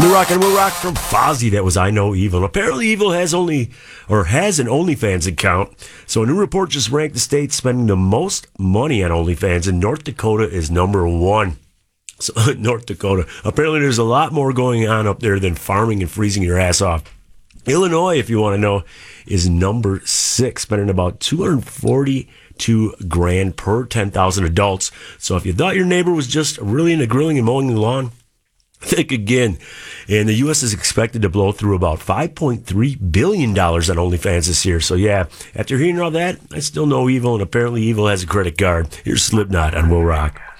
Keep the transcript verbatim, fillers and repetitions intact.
New Rock and Will Rock from Fozzy. That was I Know Evil. Apparently Evil has only, or has an OnlyFans account. So a new report just ranked the state spending the most money on OnlyFans, and North Dakota is number one. So North Dakota. Apparently there's a lot more going on up there than farming and freezing your ass off. Illinois, if you want to know, is number six, spending about two hundred forty-two grand per ten thousand adults. So if you thought your neighbor was just really into grilling and mowing the lawn, think again. And the U S is expected to blow through about five point three billion dollars on OnlyFans this year. So yeah, after hearing all that, I still know Evil, and apparently Evil has a credit card. Here's Slipknot on Will Rock.